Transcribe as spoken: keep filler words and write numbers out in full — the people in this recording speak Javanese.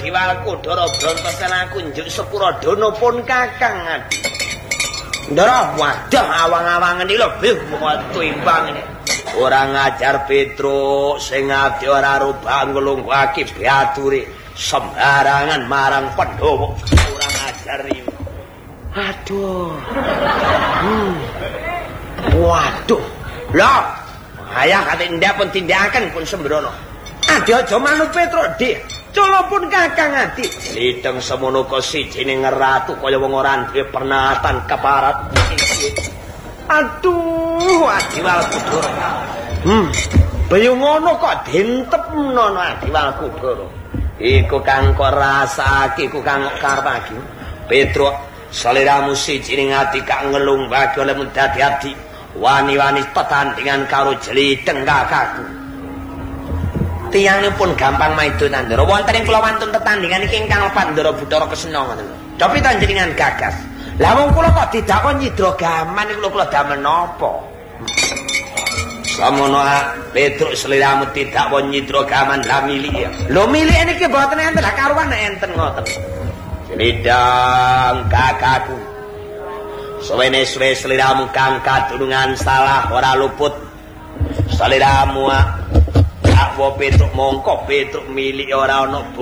Adiwalku Dara brontosan aku njuk sepura dono pun Kakang Adi. Ndara wadah awang-awangan iki lho bih metu imbang ini. Ora ngajar Petruk sing ati ora rubah nglungguhake biature sembarangan marang Pandhawa. Ora ngajar iki. Aduh. Hmm. Waduh. Lah, ayah kate ndak pun tindakan pun sembrono. Adi aja manut Petruk, Dik. Colo pun Kakang Adi. Lideng semono kok sijine ngeratu kaya wong ora duwe pernatan keparat. Aduh, Adiwalku Dara. Hmm. Bayu ngono kok dintepno Adiwalku Dara. Iku kang kok rasake, iku kang karepake. Petruk, saliramu sijine ati kak ngelung bagi oleh dadi adi. Wani-wani tetandingan karo Jelideng kakakku. Tiyangipun gampang maidonan Ndara. Wonten ing kula wantun tetandingan iki ingkang lepat Ndara Bathara Kresna ngoten lho. Cobi panjenengan gagas. Lah wong kula kok didakon nyidra gaman iku kula damel napa? Samono Petruk sliramu tidak won nyidra gaman la milik. Lho milik niki mboten enten lah karuan nek enten ngoten. Jelideng kakakku. Suwene-suwe sliramu kang kadurungan salah ora luput. Sliramu Akwa Petruk mongko Petruk milik ora ana